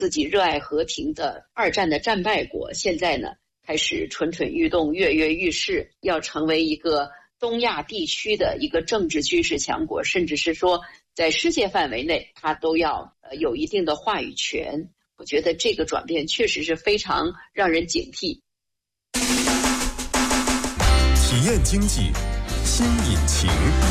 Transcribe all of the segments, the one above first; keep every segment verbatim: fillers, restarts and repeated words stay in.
自己热爱和平的二战的战败国，现在呢开始蠢蠢欲动，跃跃欲试，要成为一个东亚地区的一个政治军事强国，甚至是说在世界范围内它都要呃有一定的话语权。我觉得这个转变确实是非常让人警惕。 体验经济新引擎。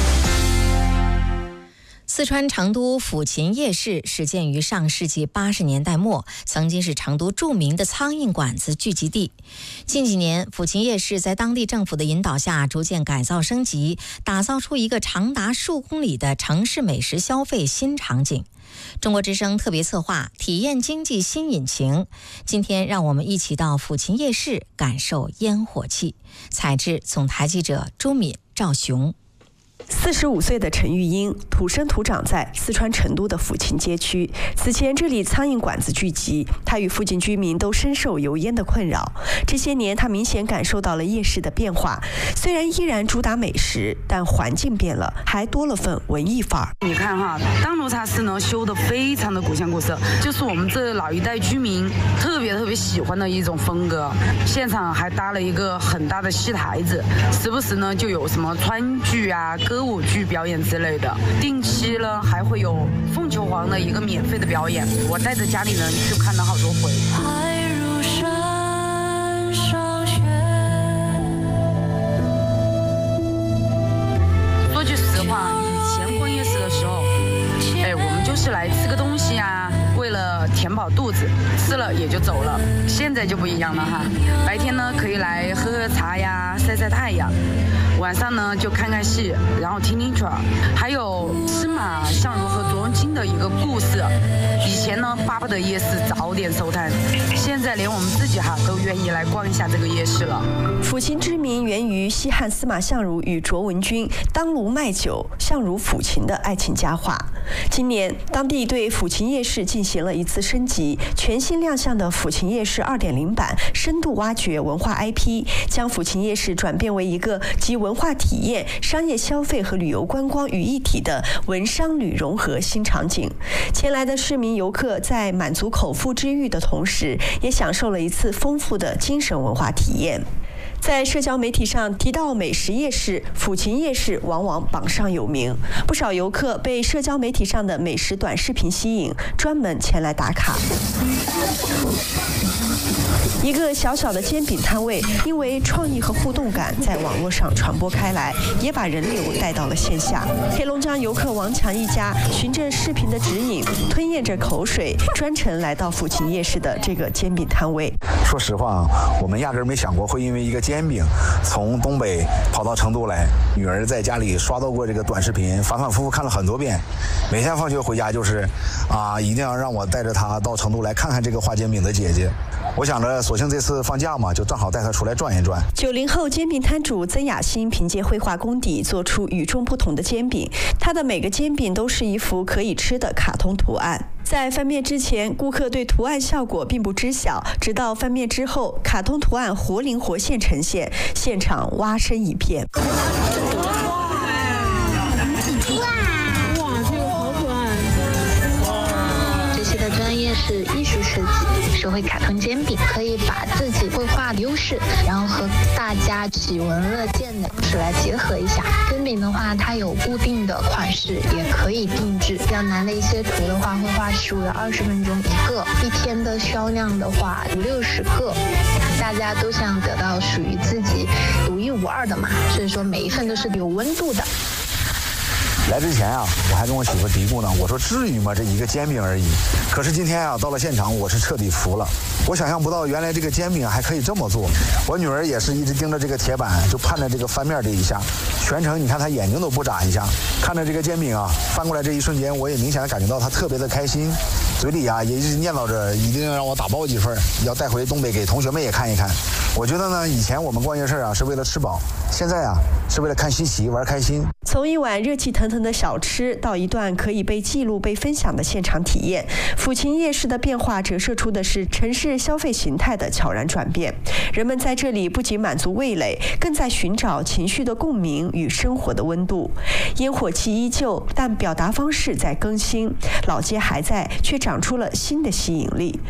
四川成都抚琴夜市始建于上世纪八十年代末，曾经是成都著名的苍蝇馆子聚集地。近几年，抚琴夜市在当地政府的引导下逐渐改造升级，打造出一个长达数公里的城市美食消费新场景。中国之声特别策划体验经济新引擎，今天让我们一起到抚琴夜市感受烟火气。采制总台记者朱敏、赵雄。 四十五岁的陈玉英土生土长在四川成都的抚琴街区，此前这里苍蝇馆子聚集，他与附近居民都深受油烟的困扰。这些年他明显感受到了夜市的变化，虽然依然主打美食，但环境变了，还多了份文艺范儿。 你看哈，当路茶室呢修得非常的古香古色，就是我们这老一代居民特别特别喜欢的一种风格。现场还搭了一个很大的戏台子，时不时呢就有什么川剧啊、歌舞剧表演之类的，定期呢还会有凤求凰的一个免费的表演，我带着家里人去看了好多回。海如山上雪。说句实话，以前逛夜市的时候，哎，我们就是来吃个东西啊，为了填饱肚子，吃了也就走了。现在就不一样了哈，白天呢可以来喝喝茶呀，晒晒太阳。晚上呢就看看戏，然后听听曲儿，还有司马相如和卓文君的一个故事。以前呢巴不得夜市早点收摊，现在连我们自己哈都愿意来逛一下这个夜市了。 抚琴之名源于西汉司马相如与卓文君当炉卖酒，相如抚琴的爱情佳话。今年当地对抚琴夜市进行了一次升级，全新亮相的抚琴夜市 二点零 版深度挖掘文化 I P， 将抚琴夜市转变为一个集文化体验、商业消费和旅游观光于一体的文商旅融合新场景。前来的市民游客在满足口腹之欲的同时，也享受了一次丰富的精神文化体验。在社交媒体上提到美食夜市，抚琴夜市往往榜上有名，不少游客被社交媒体上的美食短视频吸引，专门前来打卡。一个小小的煎饼摊位，因为创意和互动感在网络上传播开来，也把人流带到了线下。黑龙江游客王强一家循着视频的指引，吞咽着口水，专程来到抚琴夜市的这个煎饼摊位。 说实话，我们压根没想过会因为一个煎饼从东北跑到成都来。女儿在家里刷到过这个短视频，反反复复看了很多遍，每天放学回家就是啊，一定要让我带着她到成都来看看这个画煎饼的姐姐。我想着索性这次放假嘛，就正好带她出来转一转。 九零后煎饼摊主曾雅欣凭借绘画功底做出与众不同的煎饼，她的每个煎饼都是一幅可以吃的卡通图案。在翻面之前，顾客对图案效果并不知晓，直到翻面之后，卡通图案活灵活现呈现，现场蛙声一片。 哇，哇，这个好可爱！ 这些的专业是艺术设计，手绘卡通煎饼，可以把自己绘画的优势，然后和大家喜闻乐见的优势来结合一下。煎饼的话，它有固定的款式，也可以定制。比较难的一些图的话，会画十五到二十分钟一个，一天的销量的话五六十个。大家都想得到属于自己独一无二的嘛，所以说每一份都是有温度的。 来之前啊，我还跟我媳妇嘀咕呢，我说至于吗？这一个煎饼而已。可是今天啊，到了现场，我是彻底服了。我想象不到，原来这个煎饼还可以这么做。我女儿也是一直盯着这个铁板，就盼着这个翻面这一下。全程你看她眼睛都不眨一下，看着这个煎饼啊翻过来这一瞬间，我也明显的感觉到她特别的开心，嘴里啊也一直念叨着一定要让我打包几份，要带回东北给同学们也看一看。我觉得呢，以前我们逛夜市啊是为了吃饱，现在啊是为了看稀奇玩开心。 从一碗热气腾腾的小吃到一段可以被记录被分享的现场体验，抚琴夜市的变化折射出的是城市消费形态的悄然转变。人们在这里不仅满足味蕾，更在寻找情绪的共鸣与生活的温度。烟火气依旧，但表达方式在更新，老街还在，却长出了新的吸引力。